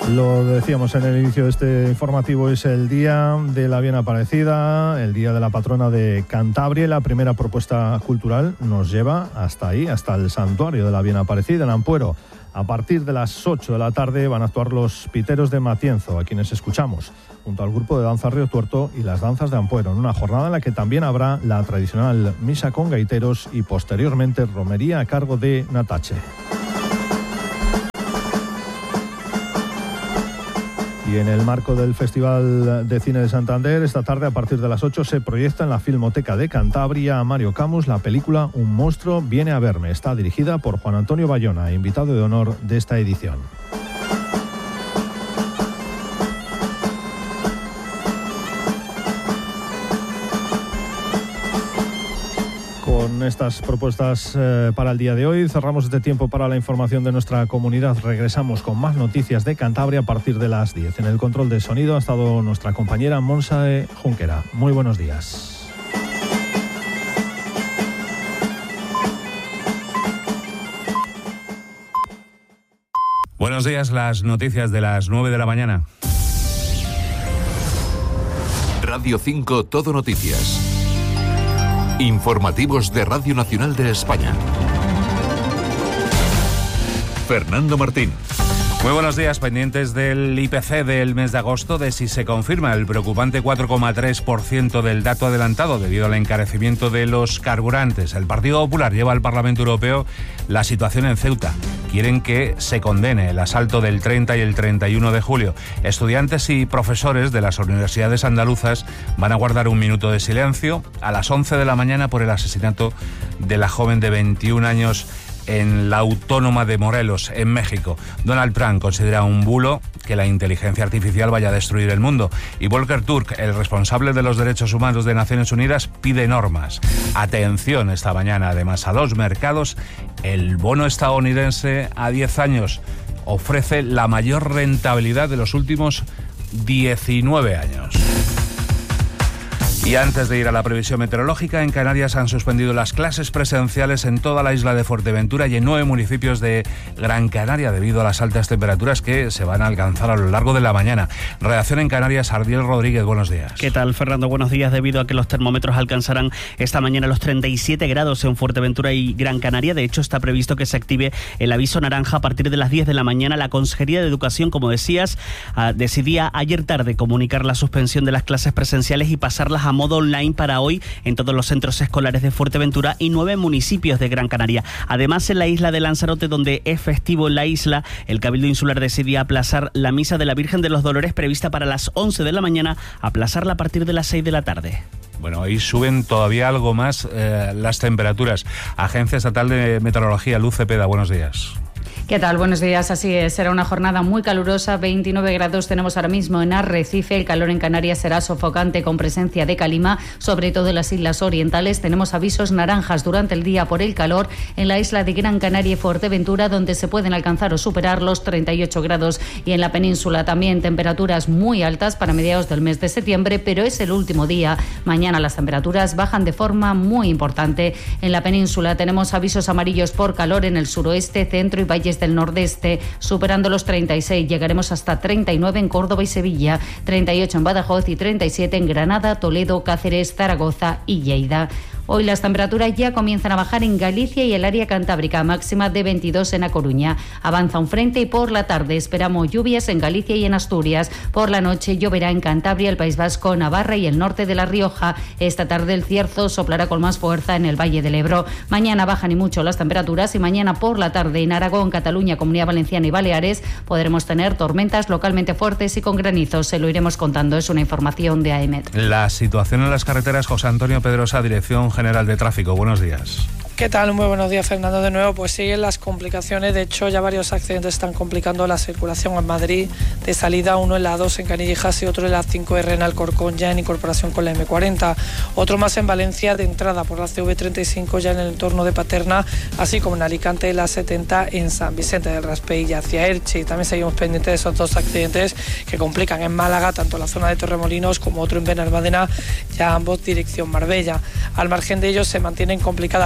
Lo decíamos en el inicio de este informativo, es el Día de la Bien Aparecida, el Día de la Patrona de Cantabria, y la primera propuesta cultural nos lleva hasta ahí, hasta el Santuario de la Bien Aparecida en Ampuero. A partir de las 8 de la tarde van a actuar los Piteros de Matienzo, a quienes escuchamos, junto al grupo de danza Río Tuerto y las danzas de Ampuero, en una jornada en la que también habrá la tradicional misa con gaiteros y posteriormente romería a cargo de Natache. Y en el marco del Festival de Cine de Santander, esta tarde a partir de las 8 se proyecta en la Filmoteca de Cantabria a Mario Camus la película Un monstruo viene a verme. Está dirigida por Juan Antonio Bayona, invitado de honor de esta edición. Con estas propuestas para el día de hoy cerramos este tiempo para la información de nuestra comunidad. Regresamos con más noticias de Cantabria a partir de las 10. En el control de sonido ha estado nuestra compañera Montse Junquera. Muy buenos días. Buenos días, las noticias de las 9 de la mañana. Radio 5 Todo Noticias. Informativos de Radio Nacional de España. Fernando Martín. Muy buenos días, pendientes del IPC del mes de agosto, de si se confirma el preocupante 4,3% del dato adelantado debido al encarecimiento de los carburantes. El Partido Popular lleva al Parlamento Europeo la situación en Ceuta. Quieren que se condene el asalto del 30 y el 31 de julio. Estudiantes y profesores de las universidades andaluzas van a guardar un minuto de silencio a las 11 de la mañana por el asesinato de la joven de 21 años en la Autónoma de Morelos, en México. Donald Trump considera un bulo que la inteligencia artificial vaya a destruir el mundo. Y Volker Turk, el responsable de los derechos humanos de Naciones Unidas, pide normas. Atención esta mañana, además, a los mercados. El bono estadounidense a 10 años ofrece la mayor rentabilidad de los últimos 19 años. Y antes de ir a la previsión meteorológica, en Canarias han suspendido las clases presenciales en toda la isla de Fuerteventura y en 9 municipios de Gran Canaria debido a las altas temperaturas que se van a alcanzar a lo largo de la mañana. Redacción en Canarias, Ardiel Rodríguez, buenos días. ¿Qué tal, Fernando? Buenos días. Debido a que los termómetros alcanzarán esta mañana los 37 grados en Fuerteventura y Gran Canaria, de hecho está previsto que se active el aviso naranja a partir de las 10 de la mañana. La Consejería de Educación, como decías, decidía ayer tarde comunicar la suspensión de las clases presenciales y pasarlas a modo online para hoy en todos los centros escolares de Fuerteventura y 9 municipios de Gran Canaria. Además, en la isla de Lanzarote, donde es festivo en la isla, el Cabildo Insular decidía aplazar la misa de la Virgen de los Dolores prevista para las 11 de la mañana, aplazarla a partir de las 6 de la tarde. Bueno, hoy suben todavía algo más las temperaturas. Agencia Estatal de Meteorología, Luz Cepeda, buenos días. ¿Qué tal? Buenos días. Así es, será una jornada muy calurosa. 29 grados tenemos ahora mismo en Arrecife. El calor en Canarias será sofocante con presencia de calima, sobre todo en las islas orientales. Tenemos avisos naranjas durante el día por el calor en la isla de Gran Canaria y Fuerteventura, donde se pueden alcanzar o superar los 38 grados. Y en la península también temperaturas muy altas para mediados del mes de septiembre, pero es el último día. Mañana las temperaturas bajan de forma muy importante. En la península tenemos avisos amarillos por calor en el suroeste, centro y valles del nordeste, superando los 36. Llegaremos hasta 39 en Córdoba y Sevilla, 38 en Badajoz y 37 en Granada, Toledo, Cáceres, Zaragoza y Lleida. Hoy las temperaturas ya comienzan a bajar en Galicia y el área cantábrica, máxima de 22 en A Coruña. Avanza un frente y por la tarde esperamos lluvias en Galicia y en Asturias. Por la noche lloverá en Cantabria, el País Vasco, Navarra y el norte de La Rioja. Esta tarde el cierzo soplará con más fuerza en el Valle del Ebro. Mañana bajan y mucho las temperaturas y mañana por la tarde en Aragón, Cataluña, Comunidad Valenciana y Baleares podremos tener tormentas localmente fuertes y con granizo. Se lo iremos contando. Es una información de AEMET. La situación en las carreteras, José Antonio Pedrosa, Dirección General de Tráfico. Buenos días. ¿Qué tal? Muy buenos días, Fernando. De nuevo, pues siguen las complicaciones. De hecho, ya varios accidentes están complicando la circulación en Madrid. De salida, uno en la A2 en Canillejas y otro en la 5R en Alcorcón, ya en incorporación con la M40. Otro más en Valencia, de entrada por la CV35, ya en el entorno de Paterna, así como en Alicante de la 70 en San Vicente del Raspey y hacia Elche. Y también seguimos pendientes de esos dos accidentes que complican en Málaga, tanto la zona de Torremolinos como otro en Benalmádena, ya ambos dirección Marbella. Al margen de ellos, se mantienen complicadas todas las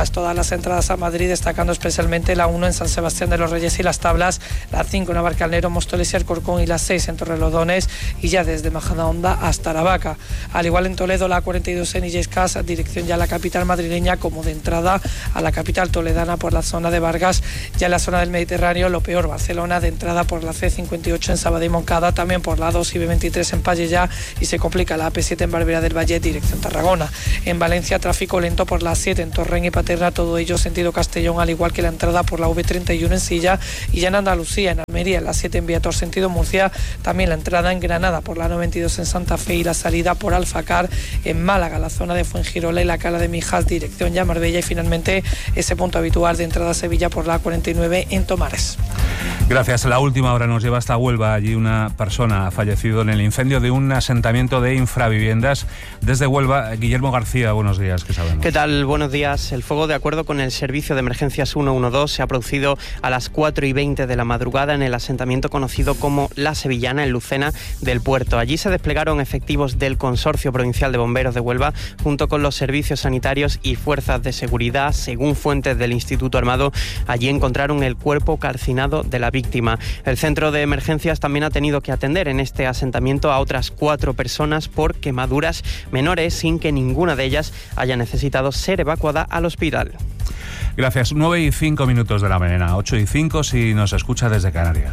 las entradas a Madrid, destacando especialmente la 1 en San Sebastián de los Reyes y Las Tablas, la 5 en Navalcarnero, Móstoles y Alcorcón y la 6 en Torrelodones y ya desde Majadahonda hasta Aravaca. Al igual en Toledo, la 42 en Illescas, dirección ya a la capital madrileña, como de entrada a la capital toledana por la zona de Vargas. Ya en la zona del Mediterráneo, lo peor, Barcelona, de entrada por la C58 en Sabadell y Moncada, también por la 2 y B23 en Pallejà, y se complica la AP7 en Barberá del Valle, dirección Tarragona. En Valencia, tráfico lento por la 7 en Torrent y Paterna, todo ello sentido Castellón, al igual que la entrada por la V31 en Silla, y ya en Andalucía, en Almería, en la 7 en Viator sentido Murcia, también la entrada en Granada por la 92 en Santa Fe y la salida por Alfacar en Málaga, la zona de Fuengirola y la Cala de Mijas, dirección ya Marbella, y finalmente ese punto habitual de entrada a Sevilla por la 49 en Tomares. Gracias. La última hora nos lleva hasta Huelva. Allí una persona ha fallecido en el incendio de un asentamiento de infraviviendas. Desde Huelva, Guillermo García, buenos días, ¿qué sabemos? ¿Qué tal? Buenos días. El fuego, de acuerdo con el Servicio de Emergencias 112, se ha producido a las 4:20 de la madrugada en el asentamiento conocido como La Sevillana, en Lucena del Puerto. Allí se desplegaron efectivos del Consorcio Provincial de Bomberos de Huelva, junto con los servicios sanitarios y fuerzas de seguridad. Según fuentes del Instituto Armado, allí encontraron el cuerpo calcinado de la víctima. El centro de emergencias también ha tenido que atender en este asentamiento a otras 4 personas por quemaduras menores, sin que ninguna de ellas haya necesitado ser evacuada al hospital. Gracias. 9:05 de la mañana, 8:05 si nos escucha desde Canarias.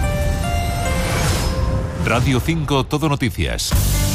Radio 5 Todo Noticias.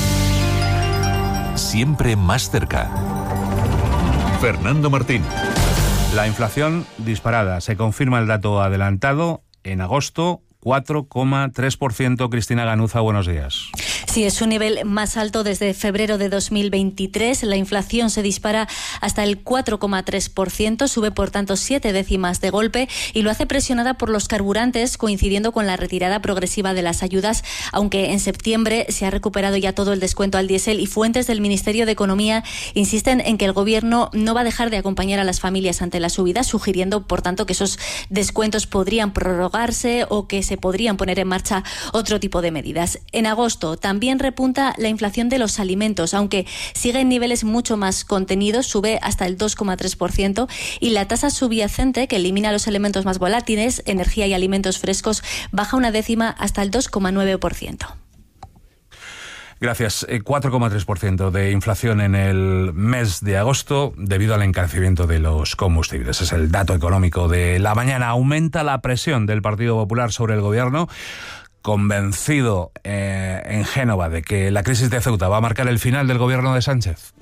Siempre más cerca. Fernando Martín. La inflación disparada. Se confirma el dato adelantado en agosto, 4,3%. Cristina Ganuza, buenos días. Sí, es un nivel más alto desde febrero de 2023. La inflación se dispara hasta el 4,3%, sube por tanto 7 décimas de golpe y lo hace presionada por los carburantes, coincidiendo con la retirada progresiva de las ayudas, aunque en septiembre se ha recuperado ya todo el descuento al diésel, y fuentes del Ministerio de Economía insisten en que el Gobierno no va a dejar de acompañar a las familias ante la subida, sugiriendo por tanto que esos descuentos podrían prorrogarse o que se podrían poner en marcha otro tipo de medidas. En agosto también repunta la inflación de los alimentos, aunque sigue en niveles mucho más contenidos, sube hasta el 2,3%, y la tasa subyacente, que elimina los elementos más volátiles, energía y alimentos frescos, baja una décima hasta el 2,9%. Gracias. 4,3% de inflación en el mes de agosto debido al encarecimiento de los combustibles. Es el dato económico de la mañana. Aumenta la presión del Partido Popular sobre el Gobierno, convencido en Génova de que la crisis de Ceuta va a marcar el final del gobierno de Sánchez.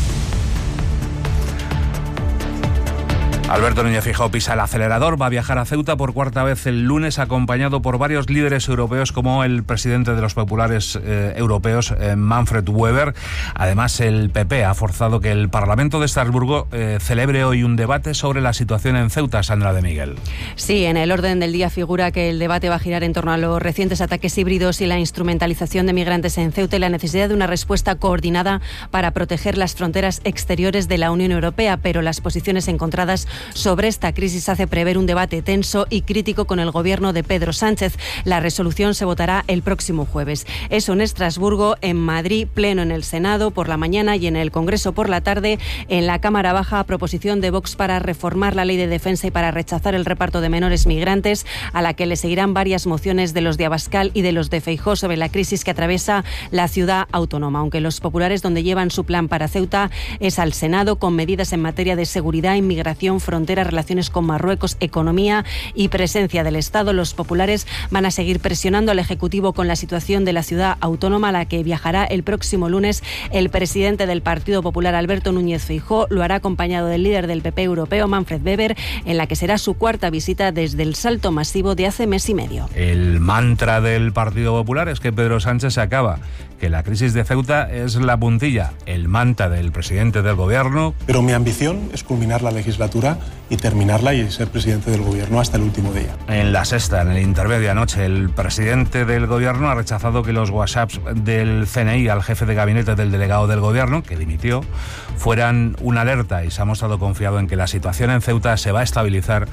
Alberto Núñez Feijóo pisa el acelerador, va a viajar a Ceuta por cuarta vez el lunes, acompañado por varios líderes europeos como el presidente de los populares europeos, Manfred Weber. Además, el PP ha forzado que el Parlamento de Estrasburgo celebre hoy un debate sobre la situación en Ceuta. Sandra de Miguel. Sí, en el orden del día figura que el debate va a girar en torno a los recientes ataques híbridos y la instrumentalización de migrantes en Ceuta y la necesidad de una respuesta coordinada para proteger las fronteras exteriores de la Unión Europea, pero las posiciones encontradas sobre esta crisis hace prever un debate tenso y crítico con el gobierno de Pedro Sánchez. La resolución se votará el próximo jueves. Eso en Estrasburgo, en Madrid, pleno en el Senado por la mañana y en el Congreso por la tarde. En la Cámara Baja, proposición de Vox para reformar la Ley de Defensa y para rechazar el reparto de menores migrantes, a la que le seguirán varias mociones de los de Abascal y de los de Feijóo sobre la crisis que atraviesa la ciudad autónoma. Aunque los populares, donde llevan su plan para Ceuta, es al Senado, con medidas en materia de seguridad, inmigración, frontera, relaciones con Marruecos, economía y presencia del Estado. Los populares van a seguir presionando al Ejecutivo con la situación de la ciudad autónoma, a la que viajará el próximo lunes el presidente del Partido Popular, Alberto Núñez Feijóo. Lo hará acompañado del líder del PP europeo, Manfred Weber, en la que será su cuarta visita desde el salto masivo de hace mes y medio. El mantra del Partido Popular es que Pedro Sánchez se acaba, que la crisis de Ceuta es la puntilla. El mantra del presidente del Gobierno: pero mi ambición es culminar la legislatura y terminarla y ser presidente del Gobierno hasta el último día. En la sexta, en el intermedio anoche, el presidente del Gobierno ha rechazado que los WhatsApps del CNI al jefe de gabinete del delegado del Gobierno, que dimitió, fueran una alerta, y se ha mostrado confiado en que la situación en Ceuta se va a estabilizar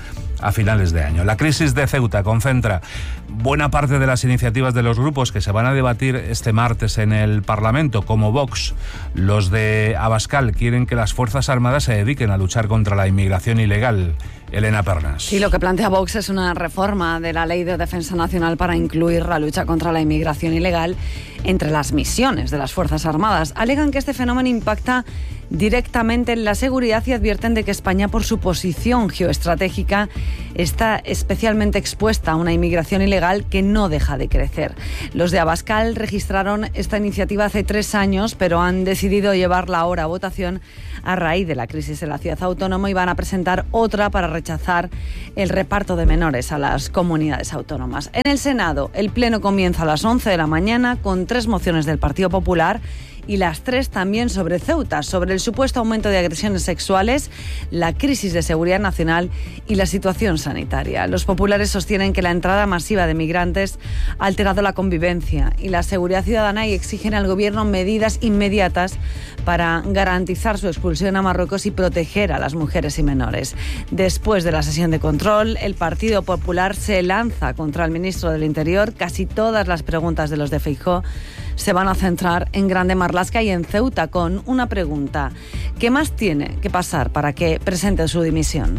a finales de año. La crisis de Ceuta concentra buena parte de las iniciativas de los grupos que se van a debatir este martes en el Parlamento, como Vox. Los de Abascal quieren que las Fuerzas Armadas se dediquen a luchar contra la inmigración ilegal. Elena Pernas. Sí, lo que plantea Vox es una reforma de la Ley de Defensa Nacional para incluir la lucha contra la inmigración ilegal entre las misiones de las Fuerzas Armadas. Alegan que este fenómeno impacta directamente en la seguridad y advierten de que España, por su posición geoestratégica, está especialmente expuesta a una inmigración ilegal que no deja de crecer. Los de Abascal registraron esta iniciativa hace 3 años, pero han decidido llevarla ahora a votación a raíz de la crisis en la ciudad autónoma y van a presentar otra para rechazar el reparto de menores a las comunidades autónomas. En el Senado, el pleno comienza a las 11 de la mañana con 3 mociones del Partido Popular y las 3 también sobre Ceuta, sobre el supuesto aumento de agresiones sexuales, la crisis de seguridad nacional y la situación sanitaria. Los populares sostienen que la entrada masiva de migrantes ha alterado la convivencia y la seguridad ciudadana y exigen al gobierno medidas inmediatas para garantizar su expulsión a Marruecos y proteger a las mujeres y menores. Después de la sesión de control, el Partido Popular se lanza contra el ministro del Interior. Casi todas las preguntas de los de Feijóo se van a centrar en Grande Marlaska y en Ceuta, con una pregunta: ¿qué más tiene que pasar para que presente su dimisión?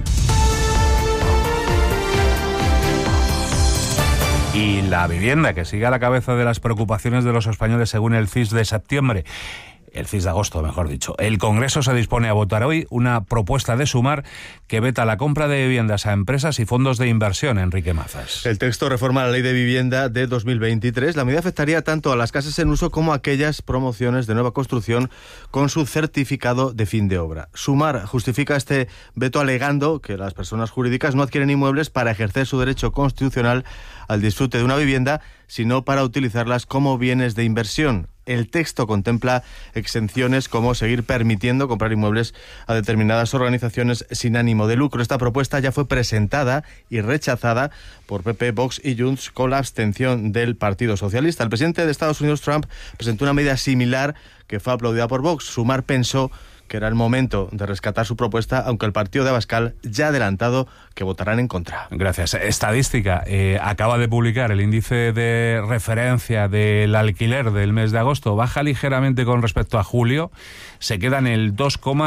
Y la vivienda, que sigue a la cabeza de las preocupaciones de los españoles según el CIS de septiembre. El CIS de agosto, mejor dicho. El Congreso se dispone a votar hoy una propuesta de Sumar que veta la compra de viviendas a empresas y fondos de inversión. Enrique Mazas. El texto reforma la Ley de Vivienda de 2023. La medida afectaría tanto a las casas en uso como a aquellas promociones de nueva construcción con su certificado de fin de obra. Sumar justifica este veto alegando que las personas jurídicas no adquieren inmuebles para ejercer su derecho constitucional al disfrute de una vivienda, sino para utilizarlas como bienes de inversión. El texto contempla exenciones como seguir permitiendo comprar inmuebles a determinadas organizaciones sin ánimo de lucro. Esta propuesta ya fue presentada y rechazada por PP, Vox y Junts con la abstención del Partido Socialista. El presidente de Estados Unidos, Trump, presentó una medida similar que fue aplaudida por Vox. Sumar pensó que era el momento de rescatar su propuesta, aunque el partido de Abascal ya ha adelantado que votarán en contra. Gracias. Estadística acaba de publicar el índice de referencia del alquiler del mes de agosto. Baja ligeramente con respecto a julio. Se queda en el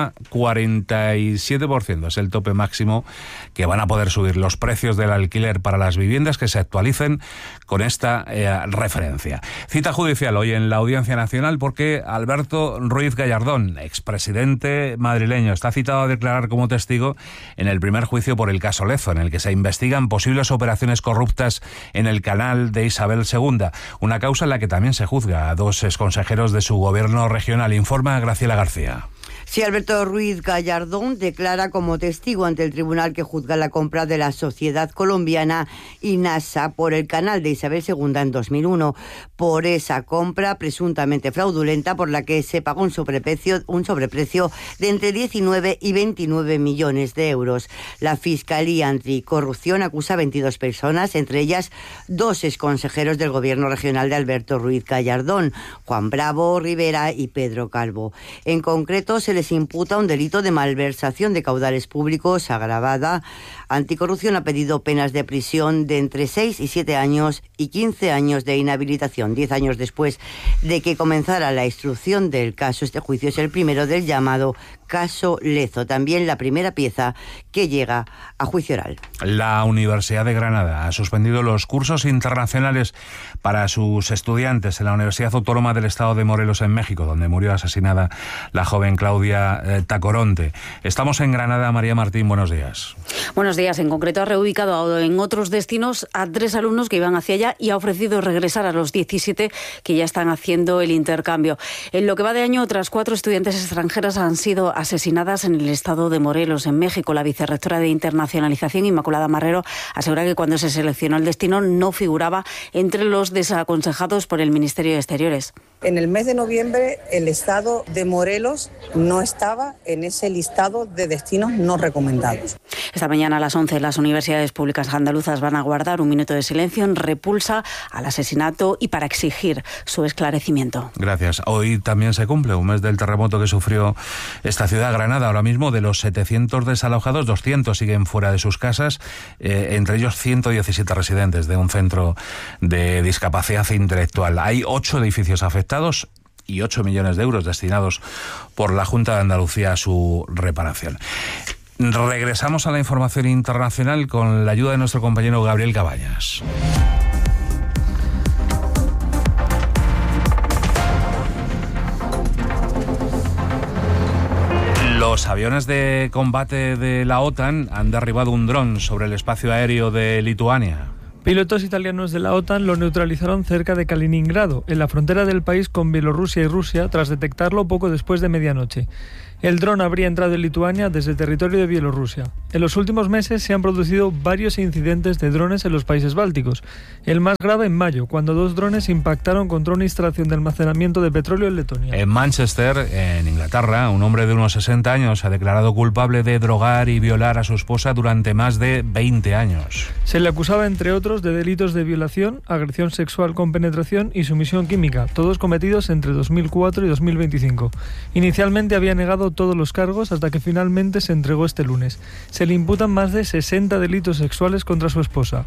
2,47%. Es el tope máximo que van a poder subir los precios del alquiler para las viviendas que se actualicen con esta referencia. Cita judicial hoy en la Audiencia Nacional porque Alberto Ruiz Gallardón, expresidente madrileño, está citado a declarar como testigo en el primer juicio por el caso Lezo, en el que se investigan posibles operaciones corruptas en el canal de Isabel II, una causa en la que también se juzga a 2 exconsejeros de su gobierno regional. Informa Graciela García. Sí, Alberto Ruiz Gallardón declara como testigo ante el tribunal que juzga la compra de la sociedad colombiana INASA por el canal de Isabel II en 2001. Por esa compra presuntamente fraudulenta por la que se pagó un sobreprecio de entre 19 y 29 millones de euros. La Fiscalía Anticorrupción acusa a 22 personas, entre ellas 2 exconsejeros del gobierno regional de Alberto Ruiz Gallardón, Juan Bravo Rivera y Pedro Calvo. En concreto, se les imputa un delito de malversación de caudales públicos agravada. Anticorrupción ha pedido penas de prisión de entre 6 y 7 años y 15 años de inhabilitación. 10 años después de que comenzara la instrucción del caso, este juicio es el primero del llamado caso Lezo, también la primera pieza que llega a juicio oral. La Universidad de Granada ha suspendido los cursos internacionales para sus estudiantes en la Universidad Autónoma del Estado de Morelos en México, donde murió asesinada la joven Claudia Tacoronte. Estamos en Granada. María Martín, buenos días. Buenos días. En concreto ha reubicado en otros destinos a 3 alumnos que iban hacia allá y ha ofrecido regresar a los 17 que ya están haciendo el intercambio. En lo que va de año, otras 4 estudiantes extranjeras han sido asesinadas en el estado de Morelos, en México. La vicerrectora de Internacionalización, Inmaculada Marrero, asegura que cuando se seleccionó el destino no figuraba entre los desaconsejados por el Ministerio de Exteriores. En el mes de noviembre, el estado de Morelos no no estaba en ese listado de destinos no recomendados. Esta mañana a las 11 las universidades públicas andaluzas van a guardar un minuto de silencio en repulsa al asesinato y para exigir su esclarecimiento. Gracias. Hoy también se cumple un mes del terremoto que sufrió esta ciudad, Granada. Ahora mismo de los 700 desalojados, 200 siguen fuera de sus casas, entre ellos 117 residentes de un centro de discapacidad intelectual. Hay 8 edificios afectados y 8 millones de euros destinados por la Junta de Andalucía a su reparación. Regresamos a la información internacional con la ayuda de nuestro compañero Gabriel Cabañas. Los aviones de combate de la OTAN han derribado un dron sobre el espacio aéreo de Lituania. Pilotos italianos de la OTAN lo neutralizaron cerca de Kaliningrado, en la frontera del país con Bielorrusia y Rusia, tras detectarlo poco después de medianoche. El dron habría entrado en Lituania desde el territorio de Bielorrusia. En los últimos meses se han producido varios incidentes de drones en los países bálticos. El más grave en mayo, cuando 2 drones impactaron contra una instalación de almacenamiento de petróleo en Letonia. En Manchester, en Inglaterra, un hombre de unos 60 años se ha declarado culpable de drogar y violar a su esposa durante más de 20 años. Se le acusaba, entre otros, de delitos de violación, agresión sexual con penetración y sumisión química, todos cometidos entre 2004 y 2025. Inicialmente había negado todos los cargos hasta que finalmente se entregó este lunes. Se le imputan más de 60 delitos sexuales contra su esposa.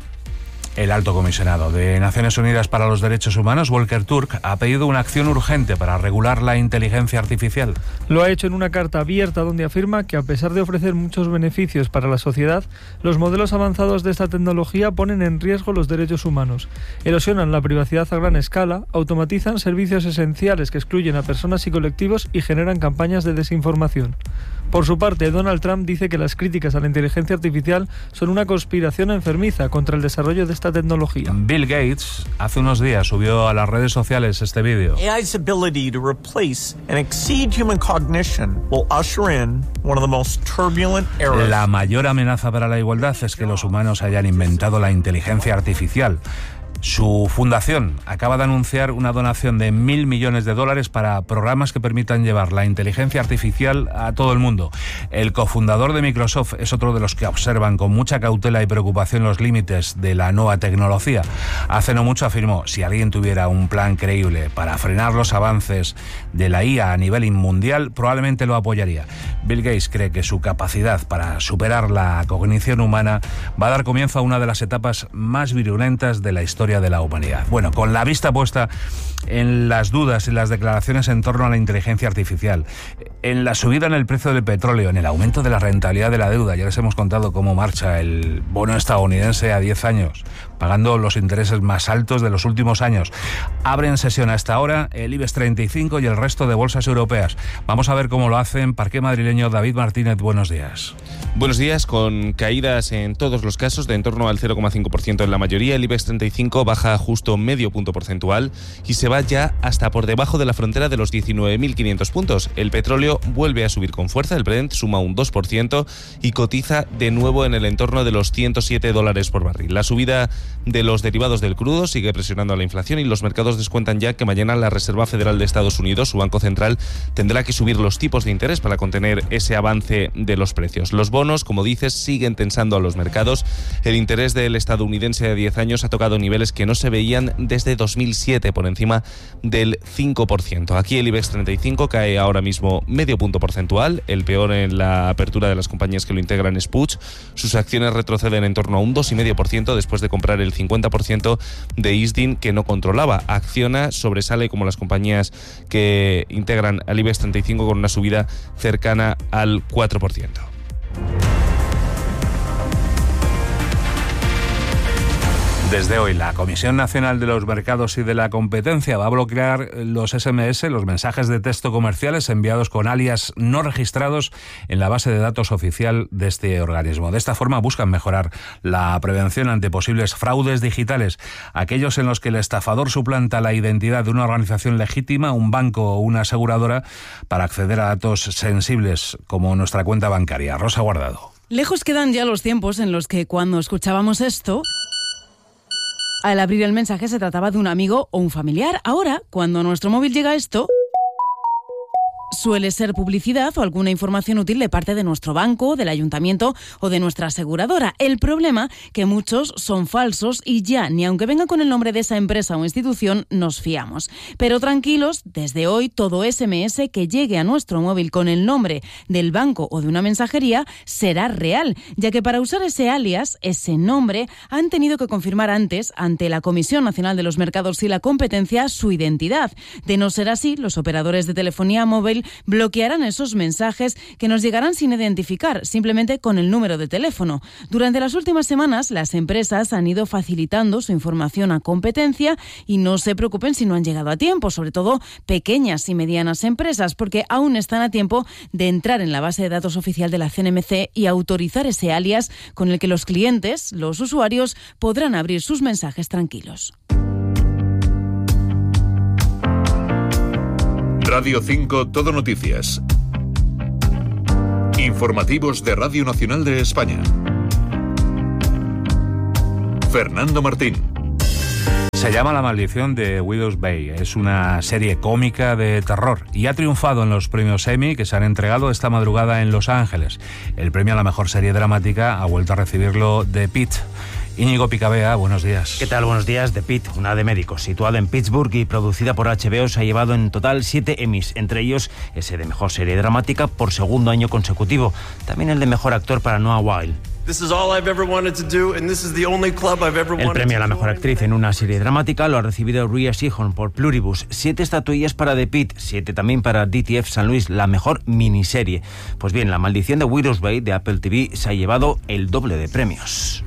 El alto comisionado de Naciones Unidas para los Derechos Humanos, Volker Turk, ha pedido una acción urgente para regular la inteligencia artificial. Lo ha hecho en una carta abierta donde afirma que, a pesar de ofrecer muchos beneficios para la sociedad, los modelos avanzados de esta tecnología ponen en riesgo los derechos humanos, erosionan la privacidad a gran escala, automatizan servicios esenciales que excluyen a personas y colectivos y generan campañas de desinformación. Por su parte, Donald Trump dice que las críticas a la inteligencia artificial son una conspiración enfermiza contra el desarrollo de esta tecnología. Bill Gates hace unos días subió a las redes sociales este vídeo. AI's ability to replace and exceed human cognition will usher in one of the most turbulent eras. La mayor amenaza para la igualdad es que los humanos hayan inventado la inteligencia artificial. Su fundación acaba de anunciar una donación de $1.000 millones para programas que permitan llevar la inteligencia artificial a todo el mundo. El cofundador de Microsoft es otro de los que observan con mucha cautela y preocupación los límites de la nueva tecnología. Hace no mucho afirmó: si alguien tuviera un plan creíble para frenar los avances de la IA a nivel mundial, probablemente lo apoyaría. Bill Gates cree que su capacidad para superar la cognición humana va a dar comienzo a una de las etapas más virulentas de la historia de la humanidad. Bueno, con la vista puesta en las dudas y las declaraciones en torno a la inteligencia artificial, en la subida en el precio del petróleo, en el aumento de la rentabilidad de la deuda, ya les hemos contado cómo marcha el bono estadounidense a 10 años, pagando los intereses más altos de los últimos años. Abren sesión hasta ahora el IBEX 35 y el resto de bolsas europeas. Vamos a ver cómo lo hacen. Parqué madrileño, David Martínez, buenos días. Buenos días, con caídas en todos los casos de en torno al 0,5% en la mayoría. El IBEX 35 baja justo medio punto porcentual y se va ya hasta por debajo de la frontera de los 19.500 puntos. El petróleo vuelve a subir con fuerza, el Brent suma un 2% y cotiza de nuevo en el entorno de los $107 por barril. La subida de los derivados del crudo sigue presionando a la inflación y los mercados descuentan ya que mañana la Reserva Federal de Estados Unidos, su banco central, tendrá que subir los tipos de interés para contener ese avance de los precios. Los bonos, como dices, siguen tensando a los mercados. El interés del estadounidense de 10 años ha tocado niveles que no se veían desde 2007, por encima del 5%. Aquí el IBEX 35 cae ahora mismo medio punto porcentual, el peor en la apertura de las compañías que lo integran es Puig. Sus acciones retroceden en torno a un 2,5% después de comprar el 50% de Isdin que no controlaba. Acciona sobresale como las compañías que integran al IBEX 35 con una subida cercana al 4%. Desde hoy, la Comisión Nacional de los Mercados y de la Competencia va a bloquear los SMS, los mensajes de texto comerciales enviados con alias no registrados en la base de datos oficial de este organismo. De esta forma buscan mejorar la prevención ante posibles fraudes digitales, aquellos en los que el estafador suplanta la identidad de una organización legítima, un banco o una aseguradora, para acceder a datos sensibles como nuestra cuenta bancaria. Rosa Guardado. Lejos quedan ya los tiempos en los que cuando escuchábamos esto, al abrir el mensaje se trataba de un amigo o un familiar. Ahora, cuando a nuestro móvil llega esto, Suele ser publicidad o alguna información útil de parte de nuestro banco, del ayuntamiento o de nuestra aseguradora. El problema que muchos son falsos y ya, ni aunque venga con el nombre de esa empresa o institución, nos fiamos. Pero tranquilos, desde hoy todo SMS que llegue a nuestro móvil con el nombre del banco o de una mensajería será real, ya que para usar ese alias, ese nombre, han tenido que confirmar antes, ante la Comisión Nacional de los Mercados y la Competencia, su identidad. De no ser así, los operadores de telefonía móvil bloquearán esos mensajes que nos llegarán sin identificar, simplemente con el número de teléfono. Durante las últimas semanas, las empresas han ido facilitando su información a competencia y no se preocupen si no han llegado a tiempo, sobre todo pequeñas y medianas empresas, porque aún están a tiempo de entrar en la base de datos oficial de la CNMC y autorizar ese alias con el que los clientes, los usuarios, podrán abrir sus mensajes tranquilos. Radio 5 Todo Noticias. Informativos de Radio Nacional de España. Fernando Martín. Se llama La maldición de Widow's Bay. Es una serie cómica de terror y ha triunfado en los premios Emmy que se han entregado esta madrugada en Los Ángeles. El premio a la mejor serie dramática ha vuelto a recibirlo The Pitt. Íñigo Picabea, buenos días. ¿Qué tal? Buenos días. The Pitt, una de médicos, situada en Pittsburgh y producida por HBO, se ha llevado en total 7 Emmys, entre ellos ese de mejor serie dramática por segundo año consecutivo. También el de mejor actor para Noah Wyle. El premio a la mejor actriz en una serie dramática lo ha recibido Rhea Seehorn por Pluribus. 7 estatuillas para The Pitt, 7 también para DTF San Luis, la mejor miniserie. Pues bien, La maldición de Widow's Bay de Apple TV se ha llevado el doble de premios.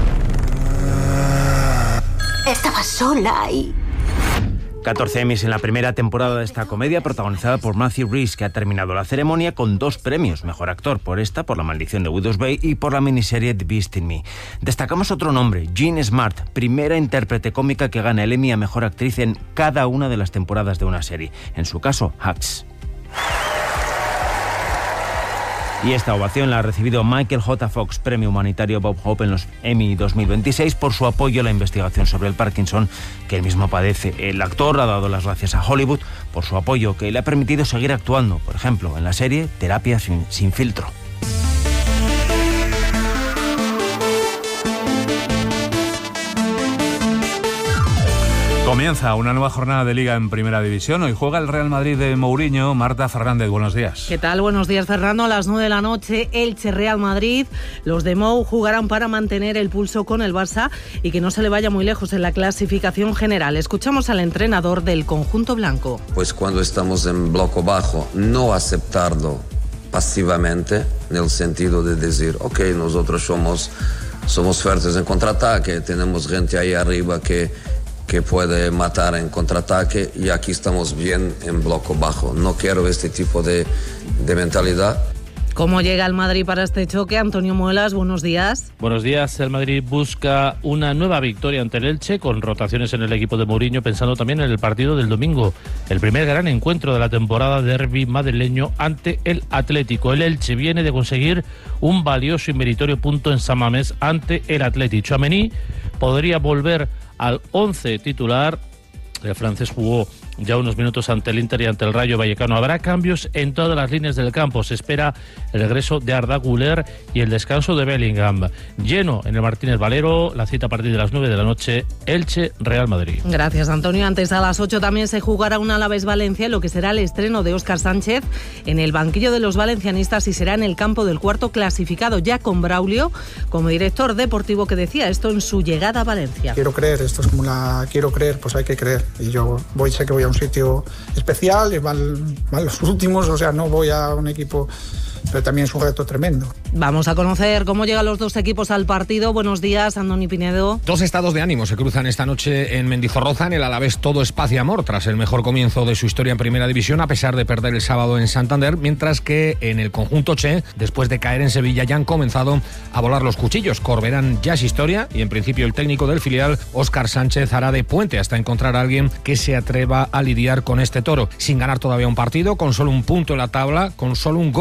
Estaba sola y... 14 Emmys en la primera temporada de esta comedia protagonizada por Matthew Rhys, que ha terminado la ceremonia con 2 premios. Mejor actor por La maldición de Widow's Bay, y por la miniserie The Beast in Me. Destacamos otro nombre, Jean Smart, primera intérprete cómica que gana el Emmy a mejor actriz en cada una de las temporadas de una serie. En su caso, Hacks. Y esta ovación la ha recibido Michael J. Fox, premio humanitario Bob Hope en los Emmy 2026 por su apoyo a la investigación sobre el Parkinson que él mismo padece. El actor ha dado las gracias a Hollywood por su apoyo que le ha permitido seguir actuando, por ejemplo, en la serie Terapia sin filtro. Comienza una nueva jornada de Liga en Primera División. Hoy juega el Real Madrid de Mourinho. Marta Fernández, buenos días. ¿Qué tal? Buenos días, Fernando. A las 9 de la noche, Elche-Real Madrid. Los de Mou jugarán para mantener el pulso con el Barça y que no se le vaya muy lejos en la clasificación general. Escuchamos al entrenador del conjunto blanco. Pues cuando estamos en bloque bajo, no aceptarlo pasivamente, en el sentido de decir, ok, nosotros somos fuertes en contraataque, tenemos gente ahí arriba que puede matar en contraataque y aquí estamos bien en bloque bajo. No quiero este tipo de mentalidad. ¿Cómo llega el Madrid para este choque? Antonio Muelas, buenos días. Buenos días. El Madrid busca una nueva victoria ante el Elche, con rotaciones en el equipo de Mourinho, pensando también en el partido del domingo. El primer gran encuentro de la temporada, derbi madrileño ante el Atlético. El Elche viene de conseguir un valioso y meritorio punto en San Mamés ante el Atlético. Tchouaméni podría volver al 11 titular. El francés jugó ya unos minutos ante el Inter y ante el Rayo Vallecano. Habrá cambios en todas las líneas del campo. Se espera el regreso de Arda Güler y el descanso de Bellingham. Lleno en el Martínez Valero, la cita a partir de las 9 de la noche, Elche-Real Madrid. Gracias, Antonio. Antes, a las 8 también se jugará un Alavés-Valencia, lo que será el estreno de Óscar Sánchez en el banquillo de los valencianistas y será en el campo del cuarto clasificado, ya con Braulio como director deportivo, que decía esto en su llegada a Valencia. Quiero creer, esto es como quiero creer, pues hay que creer. Y yo sé que voy a un sitio especial y van los últimos, o sea, no voy a un equipo, pero también es un reto tremendo. Vamos a conocer cómo llegan los dos equipos al partido. Buenos días, Andoni Pinedo. Dos estados de ánimo se cruzan esta noche en Mendizorroza. En el Alavés todo es paz y amor tras el mejor comienzo de su historia en Primera División, a pesar de perder el sábado en Santander, mientras que en el conjunto Che, después de caer en Sevilla, ya han comenzado a volar los cuchillos. Corberán ya es historia y en principio el técnico del filial, Óscar Sánchez, hará de puente hasta encontrar a alguien que se atreva a lidiar con este toro. Sin ganar todavía un partido, con solo un punto en la tabla, con solo un gol a favor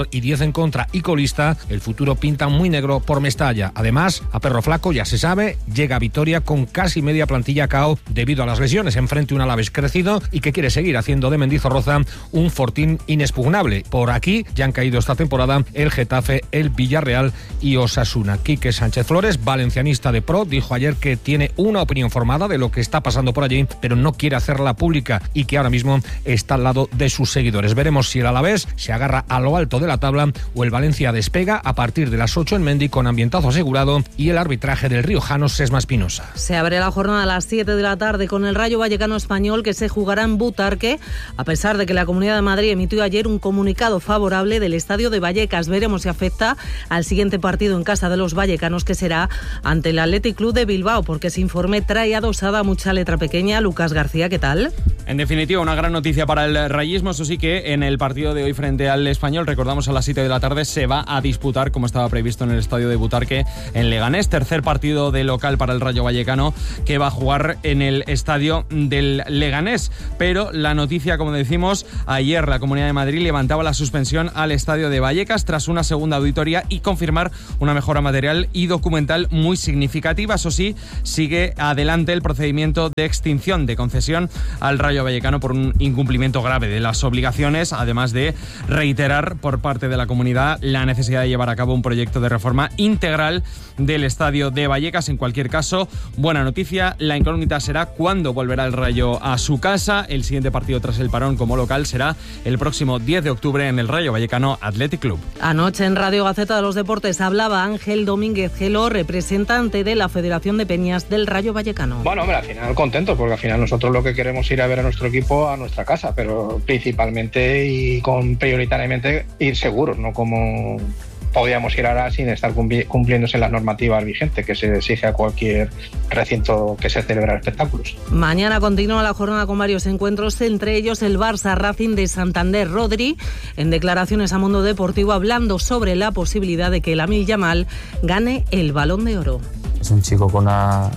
favor y 10 en contra y colista, el futuro pinta muy negro por Mestalla. Además, a perro flaco, ya se sabe, llega a Vitoria con casi media plantilla cao debido a las lesiones. Enfrente un Alavés crecido y que quiere seguir haciendo de Mendizorroza un fortín inexpugnable. Por aquí ya han caído esta temporada el Getafe, el Villarreal y Osasuna. Quique Sánchez Flores, valencianista de pro, dijo ayer que tiene una opinión formada de lo que está pasando por allí, pero no quiere hacerla pública y que ahora mismo está al lado de sus seguidores. Veremos si el Alavés se agarra a lo alto de la tabla o el Valencia despega a partir de las 8 en Mendi con ambientazo asegurado y el arbitraje del riojano Sesma Espinosa. Se abre la jornada a las 7 de la tarde con el Rayo Vallecano Español, que se jugará en Butarque, a pesar de que la Comunidad de Madrid emitió ayer un comunicado favorable del estadio de Vallecas. Veremos si afecta al siguiente partido en casa de los vallecanos, que será ante el Athletic Club de Bilbao, porque ese informe trae adosada mucha letra pequeña. Lucas García, ¿qué tal? En definitiva, una gran noticia para el rayismo. Eso sí, que en el partido de hoy frente al Español, recordamos, a las 7 de la tarde se va a disputar, como estaba previsto, en el estadio de Butarque en Leganés. Tercer partido de local para el Rayo Vallecano, que va a jugar en el estadio del Leganés. Pero la noticia, como decimos, ayer la Comunidad de Madrid levantaba la suspensión al estadio de Vallecas tras una segunda auditoría y confirmar una mejora material y documental muy significativa. Eso sí, sigue adelante el procedimiento de extinción de concesión al Rayo Vallecano por un incumplimiento grave de las obligaciones, además de reiterar por parte de la comunidad la necesidad de llevar a cabo un proyecto de reforma integral del estadio de Vallecas. En cualquier caso, buena noticia. La incógnita será cuándo volverá el Rayo a su casa. El siguiente partido tras el parón como local será el próximo 10 de octubre en el Rayo Vallecano Athletic Club. Anoche en Radio Gaceta de los Deportes hablaba Ángel Domínguez Gelo, representante de la Federación de Peñas del Rayo Vallecano. Bueno, hombre, al final contento, porque al final nosotros lo que queremos es ir a ver a nuestro equipo a nuestra casa, pero principalmente y prioritariamente ir seguros, no como podíamos ir ahora sin estar cumpliéndose las normativas vigentes que se exige a cualquier recinto que se celebra espectáculos. Mañana continúa la jornada con varios encuentros, entre ellos el Barça Racing de Santander. Rodri, en declaraciones a Mundo Deportivo, hablando sobre la posibilidad de que Lamine Yamal gane el Balón de Oro. Es un chico con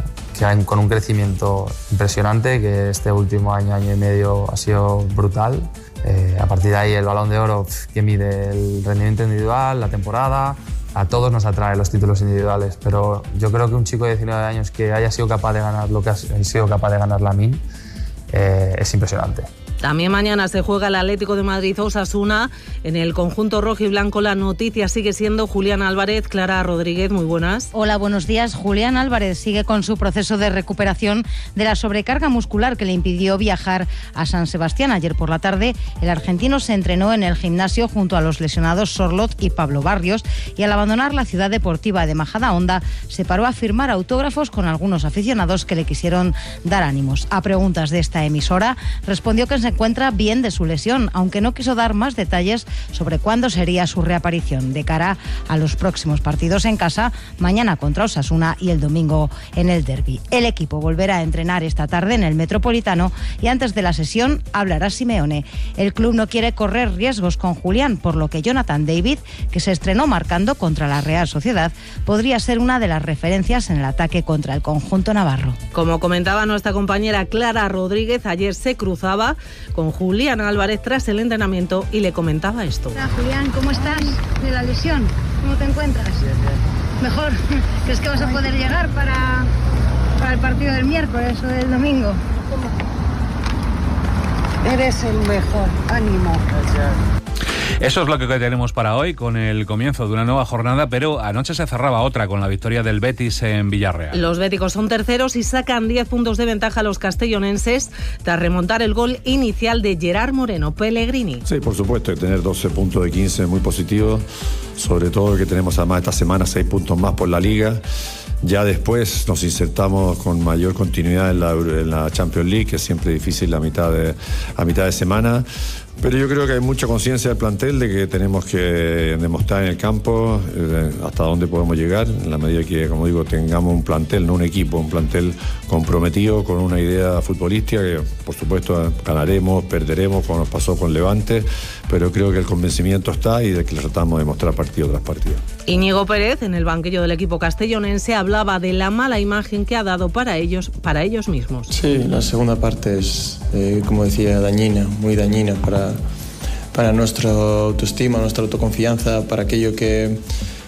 un crecimiento impresionante, que este último año y medio ha sido brutal. A partir de ahí el Balón de Oro, que mide el rendimiento individual, la temporada. A todos nos atrae los títulos individuales, pero yo creo que un chico de 19 años que haya sido capaz de ganar lo que ha sido capaz de ganar Lamine es impresionante. También mañana se juega el Atlético de Madrid Osasuna. En el conjunto rojo y blanco la noticia sigue siendo Julián Álvarez. Clara Rodríguez, muy buenas. Hola, buenos días. Julián Álvarez sigue con su proceso de recuperación de la sobrecarga muscular que le impidió viajar a San Sebastián. Ayer por la tarde el argentino se entrenó en el gimnasio junto a los lesionados Sorlot y Pablo Barrios, y al abandonar la ciudad deportiva de Majadahonda se paró a firmar autógrafos con algunos aficionados que le quisieron dar ánimos. A preguntas de esta emisora respondió que se encuentra bien de su lesión, aunque no quiso dar más detalles sobre cuándo sería su reaparición de cara a los próximos partidos en casa, mañana contra Osasuna y el domingo en el derbi. El equipo volverá a entrenar esta tarde en el Metropolitano y antes de la sesión hablará Simeone. El club no quiere correr riesgos con Julián, por lo que Jonathan David, que se estrenó marcando contra la Real Sociedad, podría ser una de las referencias en el ataque contra el conjunto navarro. Como comentaba nuestra compañera Clara Rodríguez, ayer se cruzaba con Julián Álvarez tras el entrenamiento y le comentaba esto. Hola Julián, ¿cómo estás de la lesión? ¿Cómo te encuentras? ¿Mejor? ¿Crees que vas a poder llegar para el partido del miércoles o del domingo? Eres el mejor, ánimo. Gracias. Eso es lo que tenemos para hoy, con el comienzo de una nueva jornada, pero anoche se cerraba otra con la victoria del Betis en Villarreal. Los béticos son terceros y sacan 10 puntos de ventaja a los castellonenses tras remontar el gol inicial de Gerard Moreno. Pellegrini. Sí, por supuesto, que tener 12 puntos de 15 es muy positivo, sobre todo que tenemos además esta semana 6 puntos más por la Liga. Ya después nos insertamos con mayor continuidad en la Champions League, que es siempre difícil a mitad de semana. Pero yo creo que hay mucha conciencia del plantel de que tenemos que demostrar en el campo hasta dónde podemos llegar, en la medida que, como digo, tengamos un plantel, no un equipo, un plantel comprometido con una idea futbolística que, por supuesto, ganaremos, perderemos, como nos pasó con Levante, pero creo que el convencimiento está y de que le tratamos de mostrar partido tras partido. Íñigo Pérez, en el banquillo del equipo castellonense, hablaba de la mala imagen que ha dado para ellos para ellos mismos. Sí, la segunda parte es, como decía, dañina, muy dañina para para nuestra autoestima, nuestra autoconfianza, para aquello que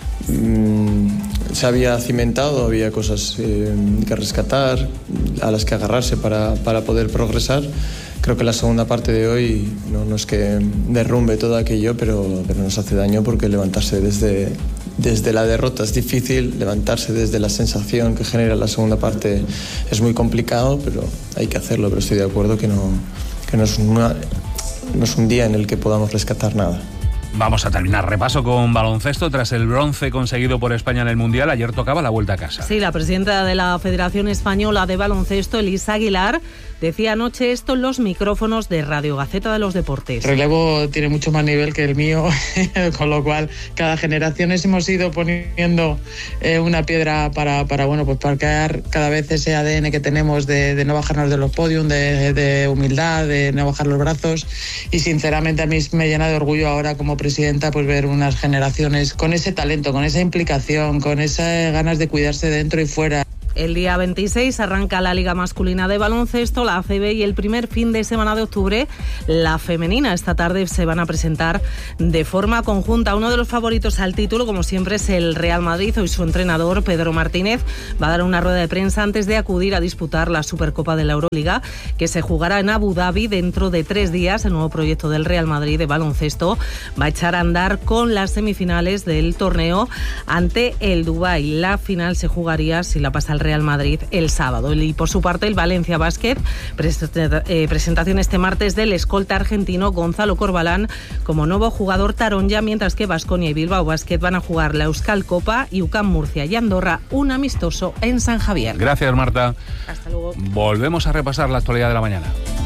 se había cimentado. Había cosas que rescatar, a las que agarrarse para poder progresar. Creo que la segunda parte de hoy no es que derrumbe todo aquello, pero nos hace daño, porque levantarse desde la derrota es difícil, levantarse desde la sensación que genera la segunda parte es muy complicado, pero hay que hacerlo. Pero estoy de acuerdo que no es un día en el que podamos rescatar nada. Vamos a terminar repaso con baloncesto. Tras el bronce conseguido por España en el Mundial, ayer tocaba la vuelta a casa. Sí, la presidenta de la Federación Española de Baloncesto, Elisa Aguilar, decía anoche esto en los micrófonos de Radio Gaceta de los Deportes. El relevo tiene mucho más nivel que el mío, con lo cual cada generación hemos ido poniendo una piedra para crear cada vez ese ADN que tenemos de no bajarnos de los podios, de humildad, de no bajar los brazos. Y sinceramente a mí me llena de orgullo ahora como presidenta pues ver unas generaciones con ese talento, con esa implicación, con esas ganas de cuidarse dentro y fuera. El día 26 arranca la Liga Masculina de Baloncesto, la ACB, y el primer fin de semana de octubre la femenina. Esta tarde se van a presentar de forma conjunta. Uno de los favoritos al título, como siempre, es el Real Madrid. Hoy su entrenador, Pedro Martínez, va a dar una rueda de prensa antes de acudir a disputar la Supercopa de la Euroliga, que se jugará en Abu Dhabi dentro de 3 días. El nuevo proyecto del Real Madrid de baloncesto va a echar a andar con las semifinales del torneo ante el Dubái. La final se jugaría, si la pasa el Real Madrid, el sábado. Y por su parte el Valencia Basket, presentación este martes del escolta argentino Gonzalo Corbalán como nuevo jugador taronja, mientras que Baskonia y Bilbao Basket van a jugar la Euskal Copa y UCAM Murcia y Andorra un amistoso en San Javier. Gracias, Marta. Hasta luego. Volvemos a repasar la actualidad de la mañana.